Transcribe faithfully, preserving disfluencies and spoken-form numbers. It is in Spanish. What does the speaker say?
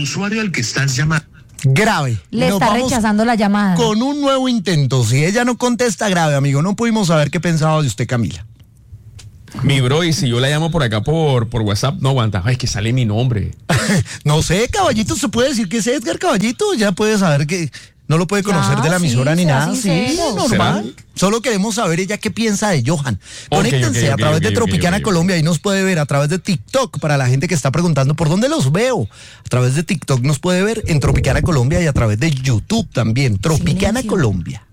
usuario al que estás llamando. Grave. Le Nos está vamos rechazando la llamada. con un nuevo intento. Si ella no contesta, grave, amigo. No pudimos saber qué pensaba de usted, Camila. Mi bro, y si yo la llamo por acá por, por WhatsApp, no aguanta. Ay, es que sale mi nombre. No sé, Caballito, se puede decir que es Edgar Caballito. Ya puede saber que no lo puede conocer Ya, de la emisora sí, ni sea nada. Sí, sincero. normal. Solo queremos saber ella qué piensa de Johan. Ok, Conéctense ok, a ok, través ok, de ok, Tropicana ok, ok. Colombia. Ahí nos puede ver a través de TikTok para la gente que está preguntando por dónde los veo. A través de TikTok nos puede ver en Tropicana Colombia y a través de YouTube también. Tropicana Silencio. Colombia.